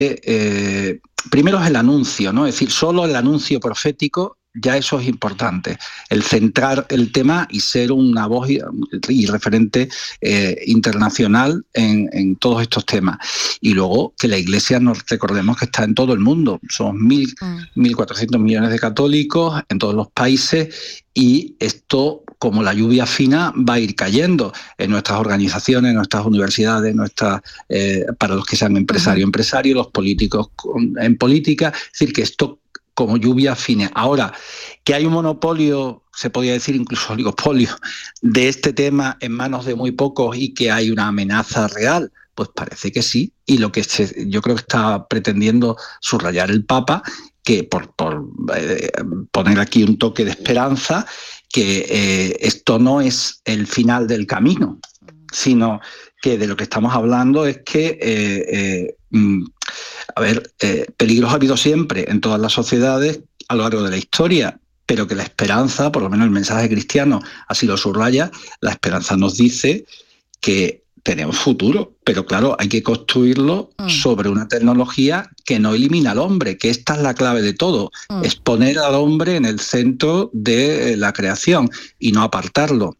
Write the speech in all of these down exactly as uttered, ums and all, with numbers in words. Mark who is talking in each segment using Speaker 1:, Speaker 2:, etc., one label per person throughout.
Speaker 1: eh, primero es el anuncio, ¿no? Es decir, solo el anuncio profético, ya eso es importante, el centrar el tema y ser una voz y, y referente eh, internacional en, en todos estos temas. Y luego que la Iglesia, nos recordemos que está en todo el mundo, somos mil, mil cuatrocientos millones de católicos en todos los países, y esto, como la lluvia fina, va a ir cayendo en nuestras organizaciones, en nuestras universidades, nuestras, eh, para los que sean empresarios, uh-huh. empresarios, los políticos en política, es decir, que esto como lluvia fina. Ahora, que hay un monopolio, se podría decir incluso oligopolio, de este tema en manos de muy pocos y que hay una amenaza real, pues parece que sí. Y lo que se, yo creo que está pretendiendo subrayar el Papa, que por, por eh, poner aquí un toque de esperanza, que eh, esto no es el final del camino, sino que de lo que estamos hablando es que, eh, eh, mm, a ver, eh, peligros ha habido siempre en todas las sociedades a lo largo de la historia, pero que la esperanza, por lo menos el mensaje cristiano así lo subraya, la esperanza nos dice que tenemos futuro, pero claro, hay que construirlo mm. sobre una tecnología que no elimina al hombre, que esta es la clave de todo, mm. es poner al hombre en el centro de la creación y no apartarlo.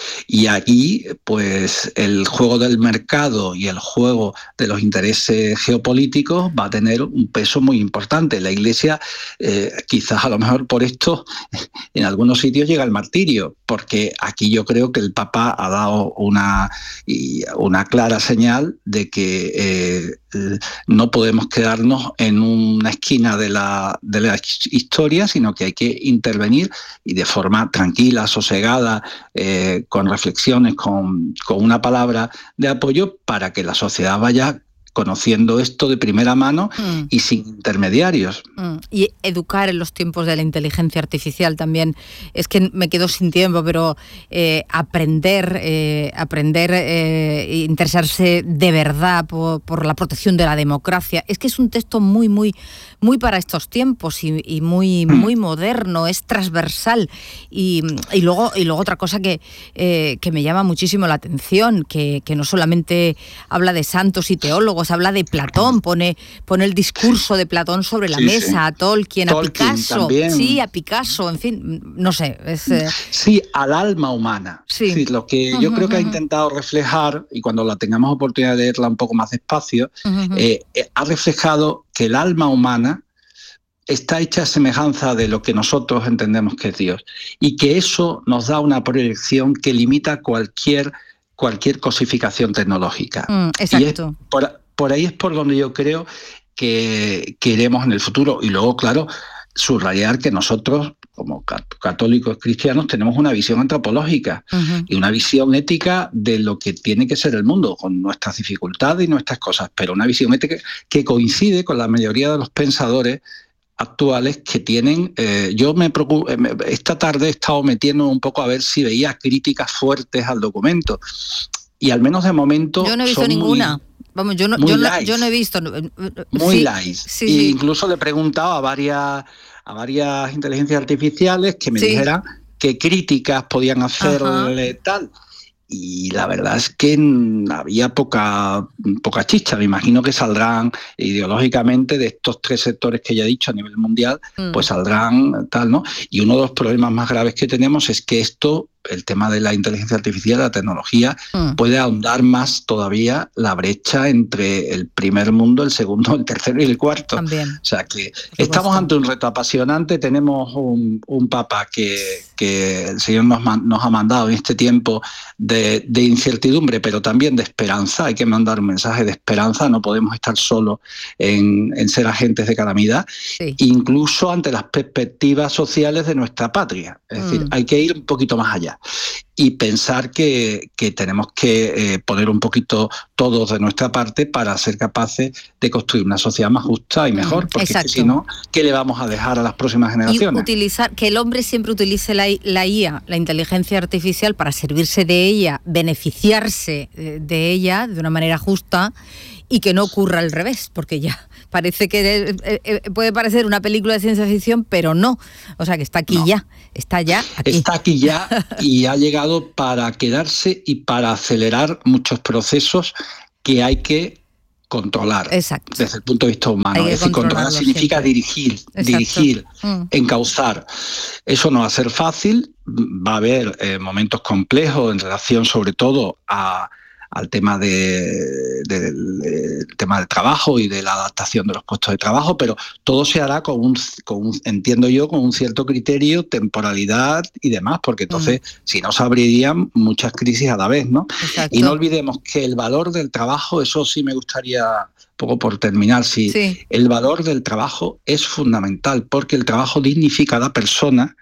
Speaker 1: Y aquí, pues, el juego del mercado y el juego de los intereses geopolíticos va a tener un peso muy importante. La Iglesia, eh, quizás a lo mejor por esto, en algunos sitios llega el martirio, porque aquí yo creo que el Papa ha dado una, una clara señal de que eh, no podemos quedarnos en una esquina de la, de la historia, sino que hay que intervenir y de forma tranquila, sosegada, eh, con reflexiones, con, con una palabra de apoyo para que la sociedad vaya conociendo esto de primera mano mm. y sin intermediarios.
Speaker 2: Mm. Y educar en los tiempos de la inteligencia artificial también. Es que me quedo sin tiempo, pero eh, aprender, eh, aprender, eh, interesarse de verdad por, por la protección de la democracia. Es que es un texto muy, muy, muy para estos tiempos y, y muy, muy moderno, es transversal. Y, y luego, y luego otra cosa que, eh, que me llama muchísimo la atención, que, que no solamente habla de santos y teólogos, habla de Platón, pone, pone el discurso de Platón sobre la sí, mesa, sí. a Tolkien, Tolkien, a Picasso, también. sí, a Picasso, en fin, no sé. Es, eh...
Speaker 1: Sí, al alma humana. Sí. Sí, lo que uh-huh, yo creo que uh-huh. ha intentado reflejar, y cuando la tengamos oportunidad de leerla un poco más despacio, uh-huh. eh, eh, ha reflejado que el alma humana está hecha a semejanza de lo que nosotros entendemos que es Dios, y que eso nos da una proyección que limita cualquier, cualquier cosificación tecnológica.
Speaker 2: Mm, exacto.
Speaker 1: Y es por, Por ahí es por donde yo creo que, que iremos en el futuro. Y luego, claro, subrayar que nosotros, como católicos cristianos, tenemos una visión antropológica uh-huh. y una visión ética de lo que tiene que ser el mundo, con nuestras dificultades y nuestras cosas, pero una visión ética que coincide con la mayoría de los pensadores actuales que tienen... Eh, yo me preocupo, esta tarde he estado metiendo un poco a ver si veía críticas fuertes al documento, y al menos de momento...
Speaker 2: Yo no he visto
Speaker 1: son
Speaker 2: ninguna.
Speaker 1: Muy,
Speaker 2: Vamos, yo no, yo no, yo no he visto.
Speaker 1: Muy sí, light. Sí, sí. Incluso le he preguntado a varias, a varias inteligencias artificiales que me sí. dijeran qué críticas podían hacerle Ajá. tal. Y la verdad es que había poca, poca chicha. Me imagino que saldrán ideológicamente de estos tres sectores que ya he dicho a nivel mundial, mm. pues saldrán tal, ¿no? Y uno de los problemas más graves que tenemos es que esto, el tema de la inteligencia artificial, la tecnología, mm. puede ahondar más todavía la brecha entre el primer mundo, el segundo, el tercero y el cuarto.
Speaker 2: También.
Speaker 1: O sea que estamos ante un reto apasionante. Tenemos un, un Papa que, que el Señor nos, nos ha mandado en este tiempo de, de incertidumbre, pero también de esperanza. Hay que mandar un mensaje de esperanza. No podemos estar solos en, en ser agentes de calamidad, sí. incluso ante las perspectivas sociales de nuestra patria. Es mm. decir, hay que ir un poquito más allá y pensar que, que tenemos que eh, poner un poquito todos de nuestra parte para ser capaces de construir una sociedad más justa y mejor, porque es que si no, ¿qué le vamos a dejar a las próximas generaciones?
Speaker 2: Y utilizar, que el hombre siempre utilice la, la I A, la inteligencia artificial, para servirse de ella, beneficiarse de ella de una manera justa, y que no ocurra al revés, porque ya parece que eh, eh, puede parecer una película de ciencia ficción, pero no. O sea, que está aquí no. ya, está ya aquí.
Speaker 1: Está aquí ya y ha llegado para quedarse y para acelerar muchos procesos que hay que controlar.
Speaker 2: Exacto.
Speaker 1: Desde el punto de vista humano. Es decir, controlar significa siempre. dirigir, Exacto. dirigir, mm. encauzar. Eso no va a ser fácil, va a haber eh, momentos complejos en relación sobre todo a al tema de, de, de, de tema del trabajo y de la adaptación de los puestos de trabajo, pero todo se hará con un, con un entiendo yo, con un cierto criterio, temporalidad y demás, porque entonces, mm. si no, se abrirían muchas crisis a la vez, ¿no? Exacto. Y no olvidemos que el valor del trabajo, eso sí me gustaría, poco por terminar, sí, sí. el valor del trabajo es fundamental, porque el trabajo dignifica a la persona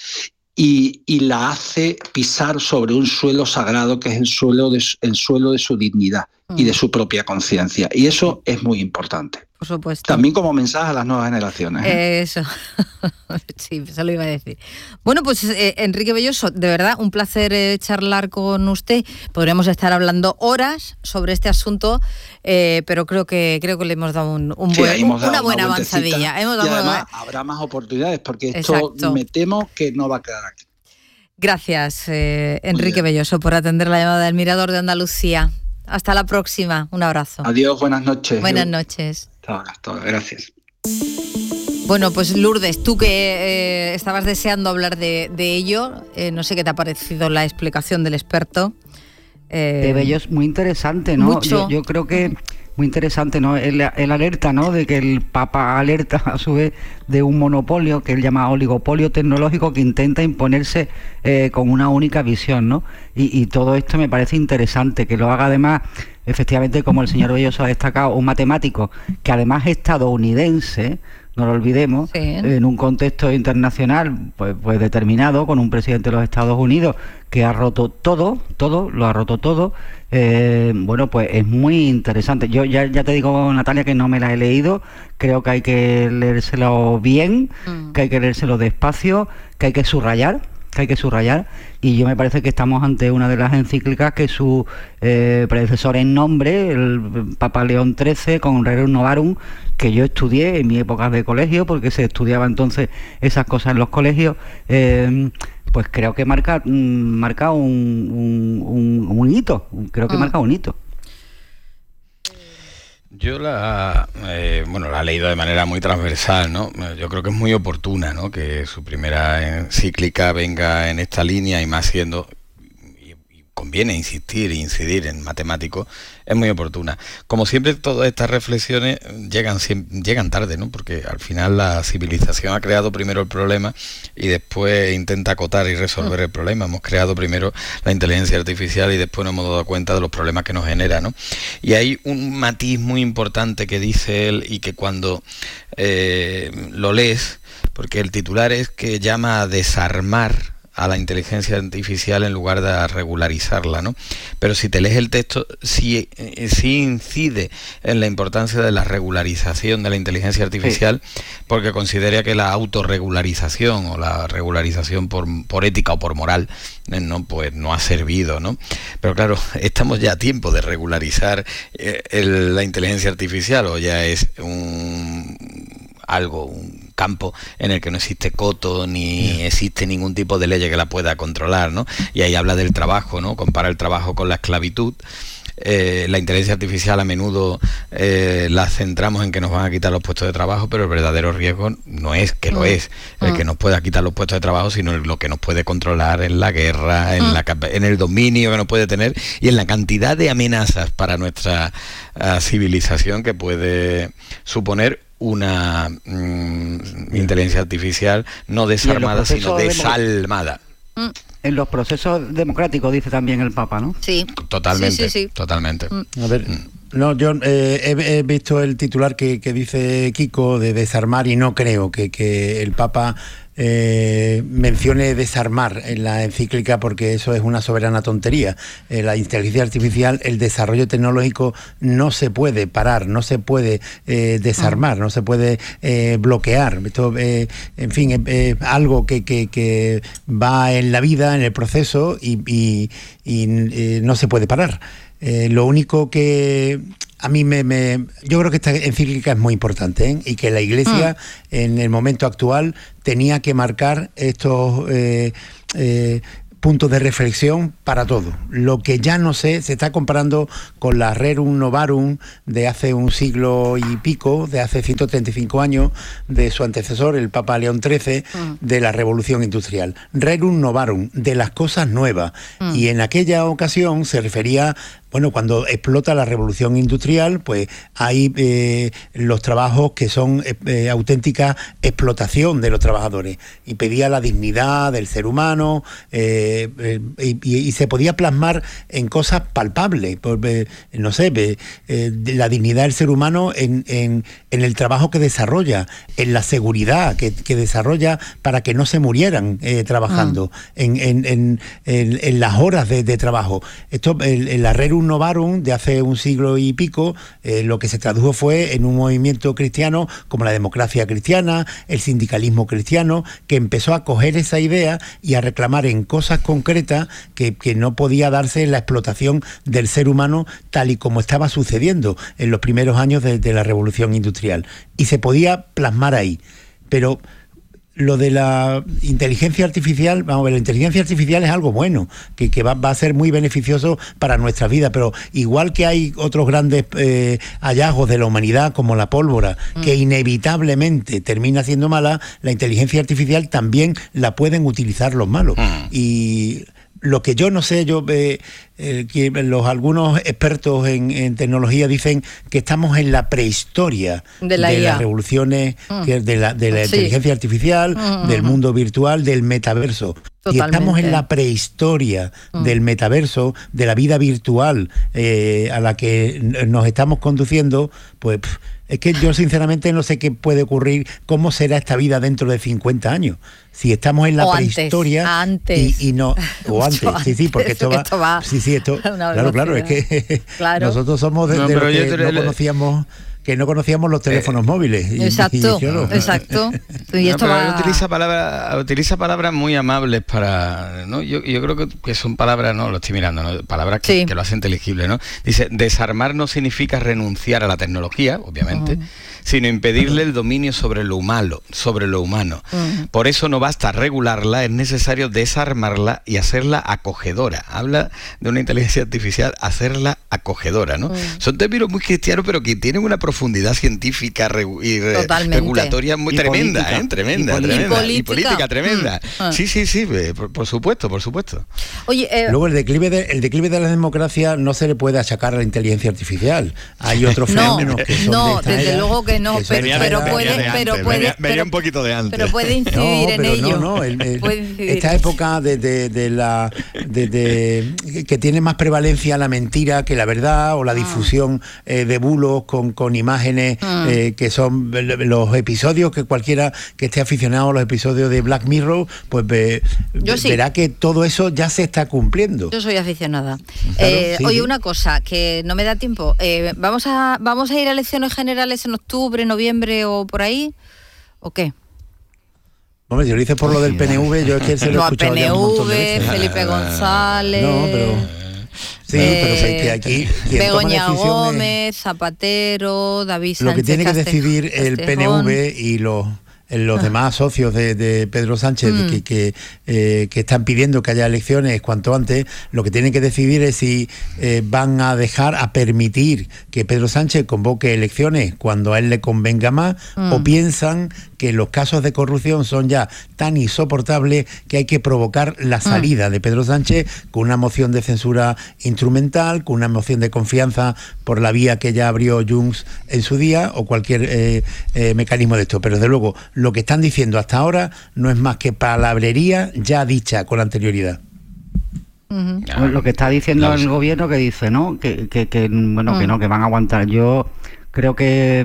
Speaker 1: Y, y la hace pisar sobre un suelo sagrado que es el suelo de, el suelo de su dignidad mm. y de su propia conciencia. Y eso es muy importante.
Speaker 2: Por supuesto.
Speaker 1: También como mensaje a las nuevas generaciones. ¿eh?
Speaker 2: Eso. Sí, eso lo iba a decir. Bueno, pues eh, Enrique Belloso, de verdad, un placer eh, charlar con usted. Podríamos estar hablando horas sobre este asunto, eh, pero creo que creo que le hemos dado un, un
Speaker 1: sí,
Speaker 2: buen,
Speaker 1: hemos dado
Speaker 2: una buena
Speaker 1: una
Speaker 2: avanzadilla. Hemos dado
Speaker 1: y además
Speaker 2: una...
Speaker 1: habrá más oportunidades, porque esto
Speaker 2: Exacto.
Speaker 1: me temo que no va a quedar aquí.
Speaker 2: Gracias, eh, Enrique Belloso, por atender la llamada del Mirador de Andalucía. Hasta la próxima. Un abrazo.
Speaker 1: Adiós, buenas noches.
Speaker 2: Buenas noches.
Speaker 1: Hasta ahora, hasta ahora. Gracias.
Speaker 2: Bueno, pues Lourdes, tú que eh, estabas deseando hablar de, de ello, eh, no sé qué te ha parecido la explicación del experto.
Speaker 3: Eh, de Belloso, muy interesante, ¿no?
Speaker 2: Mucho.
Speaker 3: Yo, yo creo que muy interesante, ¿no? El, el alerta, ¿no? De que el Papa alerta a su vez de un monopolio que él llama oligopolio tecnológico que intenta imponerse eh, con una única visión, ¿no? Y, y todo esto me parece interesante, que lo haga además, efectivamente, como el señor Belloso ha destacado, un matemático que además es estadounidense, no lo olvidemos, sí. en un contexto internacional pues, pues determinado, con un presidente de los Estados Unidos que ha roto todo, todo, lo ha roto todo. Eh, bueno, pues es muy interesante. Yo ya, ya te digo, Natalia, que no me la he leído, creo que hay que leérselo bien, mm. que hay que leérselo despacio, que hay que subrayar, que hay que subrayar, y yo me parece que estamos ante una de las encíclicas que su eh, predecesor en nombre, el Papa León trece, con Rerum Novarum, que yo estudié en mi época de colegio, porque se estudiaba entonces esas cosas en los colegios, eh, pues creo que marca, marca un, un, un, un hito, creo que ah. marca un hito.
Speaker 4: Yo la, eh, bueno, la he leído de manera muy transversal, ¿no? Yo creo que es muy oportuna, ¿no? Que su primera encíclica venga en esta línea, y más siendo, y, y conviene insistir e incidir en matemático, es muy oportuna. Como siempre, todas estas reflexiones llegan, llegan tarde, ¿no? Porque al final la civilización ha creado primero el problema y después intenta acotar y resolver el problema. Hemos creado primero la inteligencia artificial y después nos hemos dado cuenta de los problemas que nos genera, ¿no? Y hay un matiz muy importante que dice él, y que cuando eh, lo lees, porque el titular es que llama a desarmar a la inteligencia artificial en lugar de a regularizarla, ¿no? Pero si te lees el texto, sí, sí incide en la importancia de la regularización de la inteligencia artificial, sí. porque considera que la autorregularización o la regularización por, por ética o por moral no, pues no ha servido, ¿no? Pero claro, estamos ya a tiempo de regularizar eh, el, la inteligencia artificial, o ya es un algo, un campo en el que no existe coto ni existe ningún tipo de ley que la pueda controlar, ¿no? Y ahí habla del trabajo, ¿no? Compara el trabajo con la esclavitud. Eh, la inteligencia artificial a menudo eh, la centramos en que nos van a quitar los puestos de trabajo, pero el verdadero riesgo no es que lo es el que nos pueda quitar los puestos de trabajo, sino lo que nos puede controlar en la guerra, en, la, en el dominio que nos puede tener y en la cantidad de amenazas para nuestra uh, civilización que puede suponer una mm, inteligencia artificial no desarmada, sino desalmada.
Speaker 3: Mm. En los procesos democráticos, dice también el Papa, ¿no?
Speaker 2: Sí.
Speaker 4: Totalmente,
Speaker 2: sí, sí, sí.
Speaker 4: totalmente.
Speaker 5: Mm. A ver, no, yo eh, he, he visto el titular que, que dice Kiko de desarmar, y no creo que, que el Papa eh, mencione desarmar en la encíclica, porque eso es una soberana tontería. Eh, la inteligencia artificial, el desarrollo tecnológico no se puede parar, no se puede eh, desarmar, no se puede eh, bloquear. Esto, eh, en fin, es eh, eh, algo que, que, que va en la vida, en el proceso, y, y, y eh, no se puede parar. Eh, lo único que a mí me, me... Yo creo que esta encíclica es muy importante, ¿eh? Y que la Iglesia, mm. en el momento actual, tenía que marcar estos... Eh, eh, punto de reflexión para todo. Lo que ya no sé se está comparando con la Rerum Novarum de hace un siglo y pico, de hace ciento treinta y cinco años, de su antecesor, el Papa León trece, mm. de la Revolución Industrial. Rerum Novarum, de las cosas nuevas. Mm. Y en aquella ocasión se refería... Bueno, cuando explota la revolución industrial, pues hay eh, los trabajos que son eh, auténtica explotación de los trabajadores, y pedía la dignidad del ser humano, eh, eh, y, y se podía plasmar en cosas palpables, pues, eh, no sé, eh, la dignidad del ser humano en, en, en el trabajo que desarrolla, en la seguridad que, que desarrolla para que no se murieran eh, trabajando, ah. en, en, en, en, en las horas de, de trabajo. Esto, el, el Rerum Novarum de hace un siglo y pico, eh, lo que se tradujo fue en un movimiento cristiano como la democracia cristiana, el sindicalismo cristiano, que empezó a coger esa idea y a reclamar en cosas concretas que, que no podía darse la explotación del ser humano tal y como estaba sucediendo en los primeros años de, de la revolución industrial. Y se podía plasmar ahí. Pero lo de la inteligencia artificial, vamos a ver, la inteligencia artificial es algo bueno, que, que va, va a ser muy beneficioso para nuestra vida, pero igual que hay otros grandes eh, hallazgos de la humanidad, como la pólvora, mm. que inevitablemente termina siendo mala, la inteligencia artificial también la pueden utilizar los malos. Mm. Y lo que yo no sé, yo eh, eh, que los algunos expertos en, en tecnología dicen que estamos en la prehistoria de, la de las revoluciones, mm. que, de la, de la sí. inteligencia artificial, mm. del mundo virtual, del metaverso. Totalmente. Y estamos en la prehistoria mm. del metaverso, de la vida virtual eh, a la que nos estamos conduciendo, pues... Pff, es que yo sinceramente no sé qué puede ocurrir, cómo será esta vida dentro de cincuenta años. Si estamos en la
Speaker 2: o
Speaker 5: prehistoria
Speaker 2: antes,
Speaker 5: Y, y no o antes, antes, sí, sí, porque esto va, esto va sí, sí, esto, claro, claro, es que claro. nosotros somos de, no, de los que no conocíamos que no conocíamos los teléfonos eh, móviles. Y,
Speaker 2: exacto,
Speaker 5: y
Speaker 2: no. exacto. Y esto
Speaker 4: no,
Speaker 2: va...
Speaker 4: él utiliza palabras, utiliza palabras muy amables para, ¿no? Yo, yo creo que, que son palabras, no, lo estoy mirando, ¿no? Palabras que, sí. que lo hacen inteligible, ¿no? Dice, desarmar no significa renunciar a la tecnología, obviamente, uh-huh. sino impedirle el dominio sobre lo humano, sobre lo humano. Uh-huh. Por eso no basta regularla, es necesario desarmarla y hacerla acogedora. Habla de una inteligencia artificial, hacerla acogedora, ¿no? Uh-huh. Son términos muy cristianos, pero que tienen una profundidad científica y re, regulatoria muy y tremenda, política, ¿eh? Tremenda, y tremenda. Y política, y política tremenda. Mm. Sí, sí, sí, por, por supuesto, por supuesto.
Speaker 2: Oye, eh,
Speaker 5: luego el declive de el declive de la democracia no se le puede achacar a la inteligencia artificial. Hay otros fenómenos
Speaker 2: no,
Speaker 5: que son
Speaker 2: no,
Speaker 5: de
Speaker 2: desde era, luego que no, que pero,
Speaker 4: venía,
Speaker 2: pero
Speaker 4: venía
Speaker 2: puede,
Speaker 4: de
Speaker 2: pero
Speaker 4: antes,
Speaker 2: puede,
Speaker 4: venía, venía
Speaker 2: pero,
Speaker 4: un poquito de antes.
Speaker 2: Pero puede incidir
Speaker 5: no,
Speaker 2: en
Speaker 5: pero
Speaker 2: ello.
Speaker 5: No, no, el, el, esta época de, de, de la de, de, que tiene más prevalencia la mentira que la verdad, o la difusión ah. eh, de bulos con, con imágenes ah. eh, que son los episodios que cualquiera que esté aficionado a los episodios de Black Mirror, pues ve,
Speaker 2: sí.
Speaker 5: verá que todo eso ya se está cumpliendo.
Speaker 2: Yo soy aficionada. Claro, eh, sí, oye, sí. una cosa, que no me da tiempo. Eh, ¿vamos a vamos a ir a elecciones generales en octubre, noviembre o por ahí? ¿O qué?
Speaker 5: Hombre, si lo dices por lo del P N V, yo es que se lo he escuchado
Speaker 2: P N V,
Speaker 5: ya un montón de veces.
Speaker 2: Felipe González...
Speaker 5: No, pero... Sí, eh, pero que, que aquí
Speaker 2: Begoña Gómez, Zapatero, David Sánchez.
Speaker 5: Lo que tiene que
Speaker 2: Castejón,
Speaker 5: decidir el P N V y los los demás socios de, de Pedro Sánchez mm. que, que, eh, que están pidiendo que haya elecciones cuanto antes, lo que tienen que decidir es si eh, van a dejar, a permitir que Pedro Sánchez convoque elecciones cuando a él le convenga más, mm. o piensan que los casos de corrupción son ya tan insoportables que hay que provocar la salida mm. de Pedro Sánchez con una moción de censura instrumental, con una moción de confianza por la vía que ya abrió Junts en su día, o cualquier eh, eh, mecanismo de esto. Pero desde luego lo que están diciendo hasta ahora no es más que palabrería ya dicha con anterioridad.
Speaker 3: Uh-huh. Pues lo que está diciendo el gobierno, que dice, ¿no? Que, que, que bueno, uh-huh. que no, que van a aguantar. Yo creo que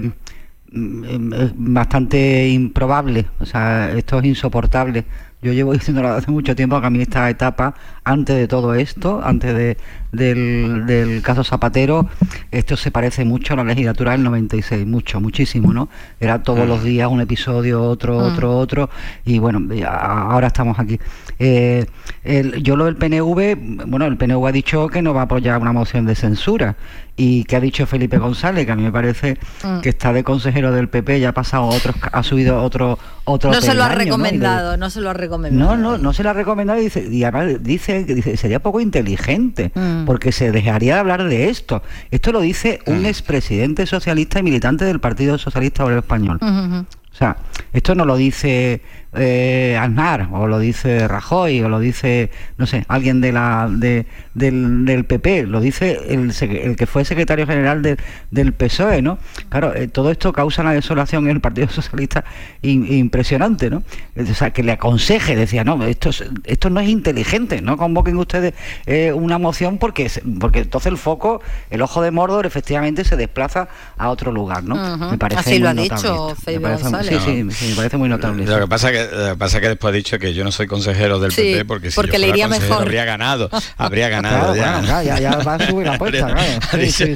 Speaker 3: es bastante improbable, o sea, esto es insoportable. Yo llevo diciéndolo hace mucho tiempo que a mí esta etapa, antes de todo esto, antes de, del, del caso Zapatero, esto se parece mucho a la legislatura del noventa y seis, mucho, muchísimo, ¿no? Era todos los días un episodio, otro, mm. otro, otro, y bueno, ahora estamos aquí. Eh, el, yo lo del P N V, bueno, el P N V ha dicho que no va a apoyar una moción de censura, y que ha dicho Felipe González, que a mí me parece mm. que está de consejero del P P, ya ha pasado otros, ha subido otro otro
Speaker 2: No se lo ha
Speaker 3: peldaño,
Speaker 2: recomendado,
Speaker 3: ¿no?
Speaker 2: no se lo ha recomendado.
Speaker 3: No, no, no se lo ha recomendado y, dice, y además dice que dice, sería poco inteligente, mm. porque se dejaría de hablar de esto. Esto lo dice mm. un expresidente socialista y militante del Partido Socialista Obrero Español. Uh-huh. O sea, esto no lo dice eh, Aznar, o lo dice Rajoy, o lo dice, no sé, alguien de la de, del, del P P, lo dice el, el que fue secretario general de, del P S O E, ¿no? Claro, eh, todo esto causa una desolación en el Partido Socialista in, impresionante, ¿no? O sea, que le aconseje, decía, no, esto, es, esto no es inteligente, no convoquen ustedes eh, una moción porque, porque entonces el foco, el ojo de Mordor, efectivamente se desplaza a otro lugar, ¿no?
Speaker 2: Uh-huh.
Speaker 3: Me parece
Speaker 2: Así
Speaker 3: muy
Speaker 2: lo ha
Speaker 3: notable
Speaker 2: dicho Felipe González.
Speaker 3: Sí, sí, sí, me parece muy notable.
Speaker 4: Lo que pasa es que, lo que pasa es que después ha dicho que yo no soy consejero del
Speaker 2: sí,
Speaker 4: P P porque si
Speaker 2: porque
Speaker 4: yo
Speaker 2: le iría mejor.
Speaker 4: habría ganado, habría ganado.
Speaker 3: Claro,
Speaker 4: ya.
Speaker 3: Bueno, ya, ya va a subir la apuesta, claro. Sí, sí,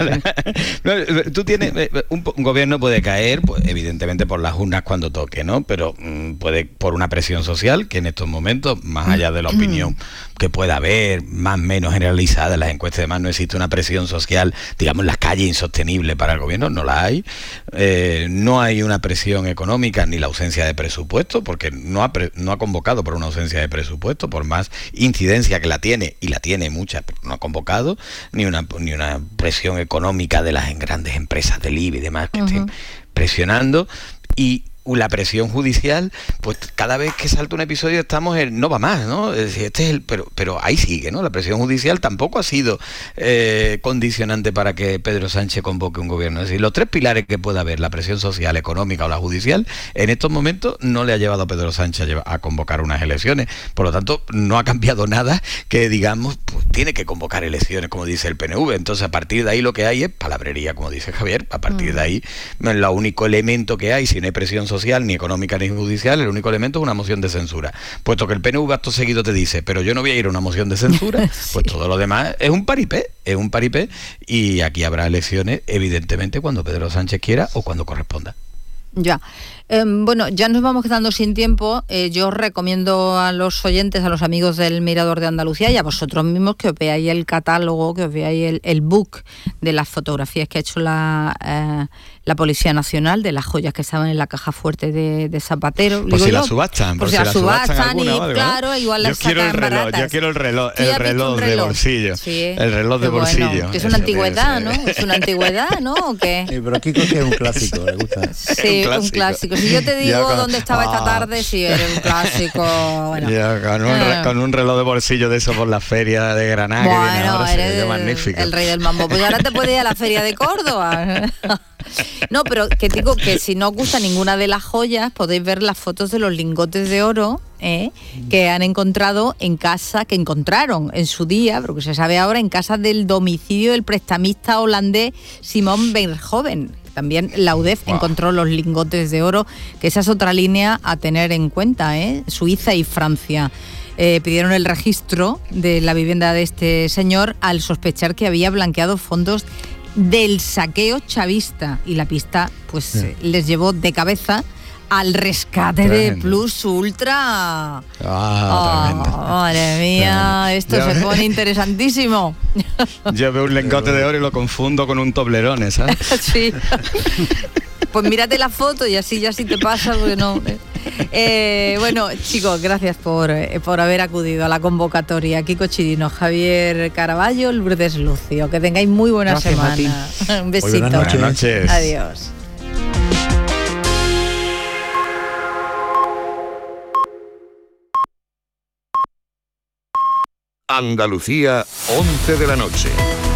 Speaker 3: sí.
Speaker 4: Tú tienes, un, un gobierno puede caer, pues, evidentemente por las urnas cuando toque, ¿no? Pero mmm, puede por una presión social que en estos momentos, más allá de la opinión que pueda haber, más o menos generalizada en las encuestas y demás, no existe una presión social, digamos, en las calles insostenible para el gobierno, no la hay. Eh, no hay una presión económica ni la ausencia de presupuesto, porque no ha, pre, no ha convocado por una ausencia de presupuesto, por más incidencia que la tiene, y la tiene mucha, pero no ha convocado, ni una, ni una presión económica de las grandes empresas del I B E y demás que uh-huh. estén presionando, y la presión judicial, pues cada vez que salta un episodio estamos en no va más, ¿no? Es decir, este es el, pero, pero ahí sigue, ¿no? La presión judicial tampoco ha sido eh, condicionante para que Pedro Sánchez convoque un gobierno. Es decir, los tres pilares que pueda haber, la presión social, económica o la judicial, en estos momentos no le ha llevado a Pedro Sánchez a, llevar, a convocar unas elecciones. Por lo tanto, no ha cambiado nada que, digamos, pues, tiene que convocar elecciones, como dice el P N V. Entonces, a partir de ahí lo que hay es palabrería, como dice Javier. A partir de ahí, el único elemento que hay, si no hay presión social, social, ni económica ni judicial, el único elemento es una moción de censura. Puesto que el P N V acto seguido te dice, pero yo no voy a ir a una moción de censura, sí. Pues todo lo demás es un paripé, es un paripé, y aquí habrá elecciones, evidentemente, cuando Pedro Sánchez quiera o cuando corresponda.
Speaker 2: Ya. Eh, bueno, ya nos vamos quedando sin tiempo. Eh, yo os recomiendo a los oyentes, a los amigos del Mirador de Andalucía y a vosotros mismos que os veáis el catálogo, que os veáis el, el book de las fotografías que ha hecho la, eh, la Policía Nacional, de las joyas que estaban en la caja fuerte de, de Zapatero.
Speaker 4: Por si la subastan,
Speaker 2: por, por si la subastan, subastan y alguna, claro, ¿no? Igual las sacan
Speaker 4: reloj,
Speaker 2: baratas.
Speaker 4: Yo quiero el reloj, el reloj, reloj de bolsillo.
Speaker 2: Sí,
Speaker 4: el reloj de bolsillo.
Speaker 2: Bueno, que es una antigüedad, ¿no? Es una antigüedad, ¿no? ¿O qué?
Speaker 5: Sí, pero Kiko que es un clásico, le gusta.
Speaker 2: Sí, un clásico. Un clásico. Si yo te digo con... dónde estaba ah. esta tarde, sí, era un clásico. Bueno.
Speaker 4: Ya, con, un re, con un reloj de bolsillo de eso por la feria de Granada.
Speaker 2: Bueno,
Speaker 4: que viene ahora,
Speaker 2: eres
Speaker 4: el, magnífico.
Speaker 2: el rey del mambo. Pues ahora te puedes ir a la feria de Córdoba. No, pero que digo que si no os gusta ninguna de las joyas, podéis ver las fotos de los lingotes de oro ¿eh? que han encontrado en casa, que encontraron en su día, pero que se sabe ahora, en casa del domicilio del prestamista holandés Simon Verhoeven. También la U D E F wow. encontró los lingotes de oro, que esa es otra línea a tener en cuenta, ¿eh? Suiza y Francia. Eh, pidieron el registro de la vivienda de este señor al sospechar que había blanqueado fondos del saqueo chavista, y la pista pues sí. les llevó de cabeza al rescate tremendo. de Plus Ultra.
Speaker 4: Ah,
Speaker 2: oh, madre mía, tremendo. Esto ya se pone interesantísimo.
Speaker 4: Yo veo un lingote de oro y lo confundo con un Toblerone, ¿sabes?
Speaker 2: Sí. Pues mírate la foto y así ya sí te pasa, porque no. Eh, bueno, chicos, gracias por, por haber acudido a la convocatoria. Kiko Chirino, Javier Caraballo, Lourdes Lucio. Que tengáis muy buena gracias semana. Un besito.
Speaker 4: Buenas noches. Buenas noches.
Speaker 2: Adiós.
Speaker 6: Andalucía, once de la noche.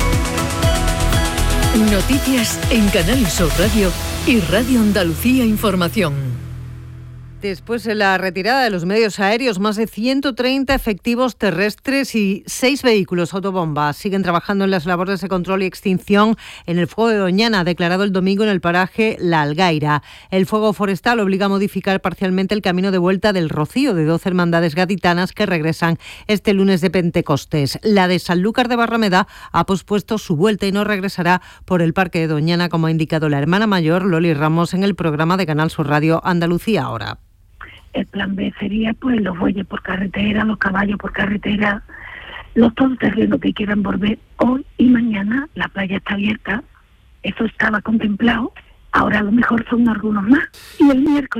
Speaker 7: Noticias en Canal Sur Radio y Radio Andalucía Información.
Speaker 8: Después de la retirada de los medios aéreos, más de ciento treinta efectivos terrestres y seis vehículos autobomba siguen trabajando en las labores de control y extinción en el fuego de Doñana, declarado el domingo en el paraje La Algaira. El fuego forestal obliga a modificar parcialmente el camino de vuelta del Rocío de doce hermandades gaditanas que regresan este lunes de Pentecostés. La de Sanlúcar de Barrameda ha pospuesto su vuelta y no regresará por el parque de Doñana, como ha indicado la hermana mayor Loli Ramos en el programa de Canal Sur Radio Andalucía Ahora.
Speaker 9: El plan B sería pues los bueyes por carretera, los caballos por carretera, los todoterrenos que quieran volver hoy y mañana. La playa está abierta, eso estaba contemplado, ahora a lo mejor son algunos más. Y el miércoles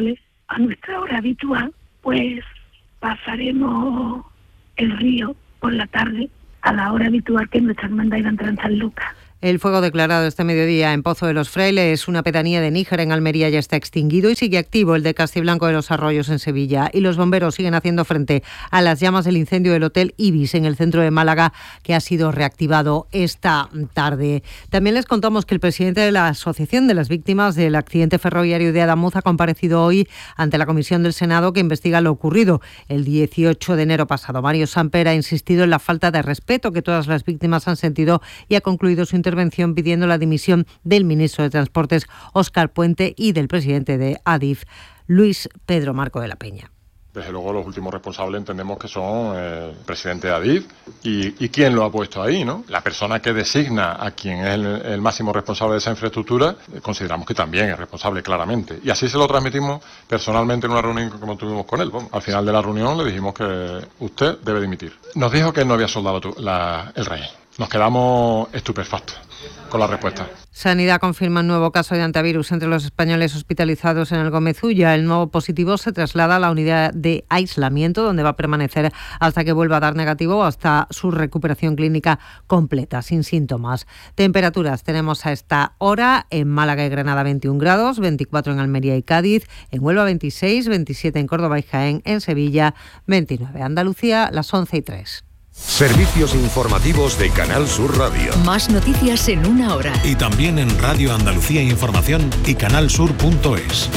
Speaker 9: a nuestra hora habitual, pues pasaremos el río por la tarde a la hora habitual que nuestra hermandad iba a entrar en San Lucas.
Speaker 8: El fuego declarado este mediodía en Pozo de los Frailes, una pedanía de Níjar en Almería, ya está extinguido y sigue activo el de Castiblanco de los Arroyos en Sevilla. Y los bomberos siguen haciendo frente a las llamas del incendio del Hotel Ibis en el centro de Málaga, que ha sido reactivado esta tarde. También les contamos que el presidente de la Asociación de las Víctimas del Accidente Ferroviario de Adamuz ha comparecido hoy ante la Comisión del Senado que investiga lo ocurrido el dieciocho de enero pasado. Mario Samper ha insistido en la falta de respeto que todas las víctimas han sentido y ha concluido su intervención intervención pidiendo la dimisión del ministro de Transportes, Óscar Puente, y del presidente de Adif, Luis Pedro Marco de la Peña.
Speaker 10: Desde luego los últimos responsables entendemos que son el presidente de Adif y, y quién lo ha puesto ahí, ¿no? La persona que designa a quien es el, el máximo responsable de esa infraestructura, eh, consideramos que también es responsable claramente. Y así se lo transmitimos personalmente en una reunión que tuvimos con él. Bueno, al final de la reunión le dijimos que usted debe dimitir. Nos dijo que no había soldado tu, la, el rey. Nos quedamos estupefactos con la respuesta.
Speaker 8: Sanidad confirma un nuevo caso de antivirus entre los españoles hospitalizados en el Gómez Ulla. El nuevo positivo se traslada a la unidad de aislamiento, donde va a permanecer hasta que vuelva a dar negativo o hasta su recuperación clínica completa, sin síntomas. Temperaturas tenemos a esta hora en Málaga y Granada veintiún grados, veinticuatro en Almería y Cádiz, en Huelva veintiséis, veintisiete en Córdoba y Jaén, en Sevilla veintinueve. Andalucía, las once y tres.
Speaker 6: Servicios informativos de Canal Sur Radio.
Speaker 7: Más noticias en una hora.
Speaker 11: Y también en Radio Andalucía Información y canal sur punto es.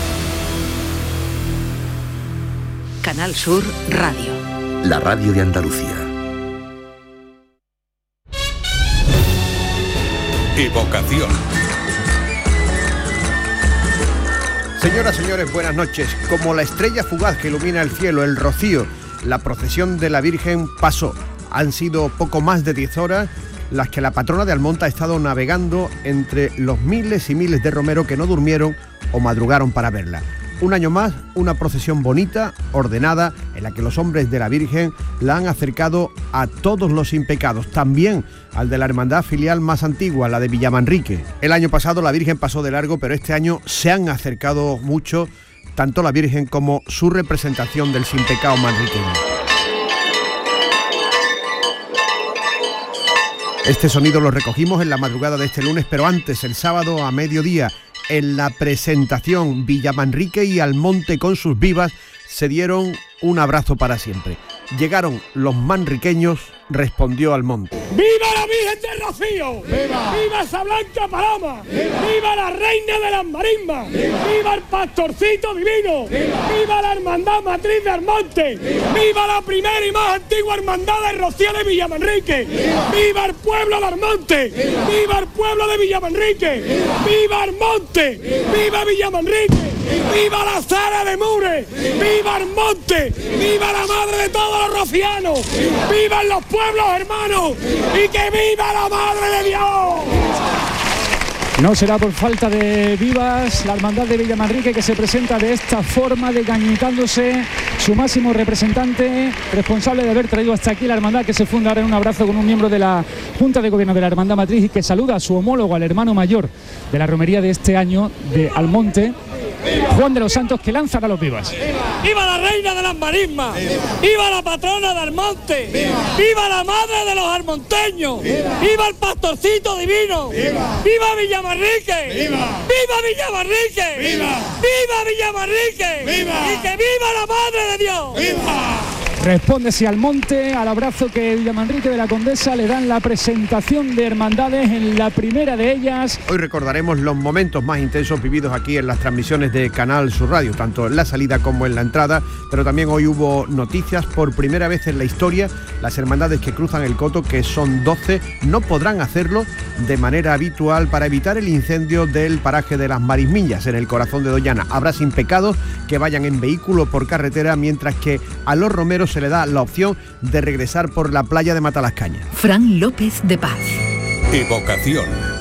Speaker 7: Canal Sur Radio.
Speaker 6: La radio de Andalucía. Evocación.
Speaker 12: Señoras, señores, buenas noches. Como la estrella fugaz que ilumina el cielo, el rocío, la procesión de la Virgen pasó. Han sido poco más de diez horas las que la patrona de Almonte ha estado navegando entre los miles y miles de romeros que no durmieron o madrugaron para verla. Un año más, una procesión bonita, ordenada, en la que los hombres de la Virgen la han acercado a todos los sin pecados, también al de la hermandad filial más antigua, la de Villamanrique. El año pasado la Virgen pasó de largo, pero este año se han acercado mucho tanto la Virgen como su representación del sin pecado manriqueño. Este sonido lo recogimos en la madrugada de este lunes, pero antes, el sábado a mediodía, en la presentación, Villamanrique y Almonte con sus vivas se dieron un abrazo para siempre. Llegaron los manriqueños, respondió Almonte.
Speaker 13: ¡Viva la Virgen del Rocío! ¡Viva! ¡Viva esa blanca paloma! ¡Viva! ¡Viva la reina de las marimbas! ¡Viva! ¡Viva el pastorcito divino! ¡Viva! ¡Viva la hermandad matriz de Almonte! ¡Viva! ¡Viva la primera y más antigua hermandad de Rocío de Villamanrique! ¡Viva! ¡Viva el pueblo de Almonte! ¡Viva! ¡Viva el pueblo de Villamanrique! ¡Viva! ¡Viva Almonte! ¡Viva! ¡Viva Villamanrique! ¡Viva! ¡Viva la Sara de Mure! ¡Viva, ¡Viva Almonte! ¡Viva la madre de todos los rocianos! ¡Viva! ¡Vivan los pueblos hermanos! ¡Y que viva la Madre de Dios!
Speaker 14: No será por falta de vivas la hermandad de Villamanrique, que se presenta de esta forma, decañitándose su máximo representante, responsable de haber traído hasta aquí la hermandad, que se funda ahora en un abrazo con un miembro de la Junta de Gobierno de la Hermandad Matriz y que saluda a su homólogo, al hermano mayor de la romería de este año de Almonte, Juan de los Santos, que lanzará los vivas.
Speaker 13: ¡Viva! ¡Viva la reina de las marismas! ¡Viva! ¡Viva la patrona de Almonte! ¡Viva! ¡Viva la madre de los almonteños! ¡Viva! ¡Viva el pastorcito divino! ¡Viva! ¡Viva Villamanrique! ¡Viva! ¡Viva Villamanrique! ¡Viva! ¡Viva Villamanrique! ¡Viva! ¡Y que viva la madre de Dios! ¡Viva!
Speaker 14: Responde si Almonte al abrazo que Villamanrique de la Condesa le dan la presentación de hermandades en la primera de ellas.
Speaker 12: Hoy recordaremos los momentos más intensos vividos aquí en las transmisiones de Canal Sur Radio, tanto en la salida como en la entrada, pero también hoy hubo noticias. Por primera vez en la historia, las hermandades que cruzan el Coto, que son doce, no podrán hacerlo de manera habitual para evitar el incendio del paraje de las Marismillas, en el corazón de Doñana. Habrá sin pecados que vayan en vehículo por carretera, mientras que a los romeros se le da la opción de regresar por la playa de Matalascañas.
Speaker 7: Fran López de Paz.
Speaker 6: Evocación.